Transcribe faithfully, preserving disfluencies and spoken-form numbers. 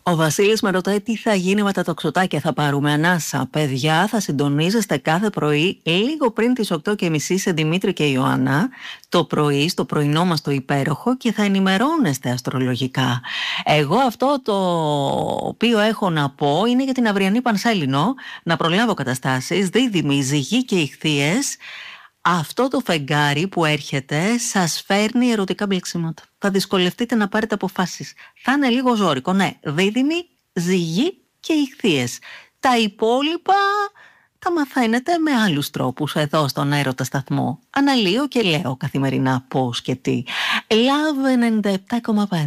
Ο Βασίλης με ρωτάει τι θα γίνει με τα τοξοτάκια. Θα πάρουμε ανάσα. Παιδιά, θα συντονίζεστε κάθε πρωί λίγο πριν τις οκτώ και μισή σε Δημήτρη και Ιωάννα το πρωί, στο πρωινό μας το υπέροχο, και θα ενημερώνεστε αστρολογικά. Εγώ αυτό το οποίο έχω να πω είναι για την αυριανή Πανσέλινο. Να προλάβω καταστάσεις. Δίδυμοι, Ζυγοί και Ιχθύες. Αυτό το φεγγάρι που έρχεται σας φέρνει ερωτικά μπλεξίματα. Θα δυσκολευτείτε να πάρετε αποφάσεις. Θα είναι λίγο ζώρικο, ναι. Δίδυμοι, Ζυγοί και Ιχθύες. Τα υπόλοιπα τα μαθαίνετε με άλλους τρόπους εδώ στον Έρωτα Σταθμό. Αναλύω και λέω καθημερινά πώς και τι. Love ενενήντα επτά κόμμα πέντε.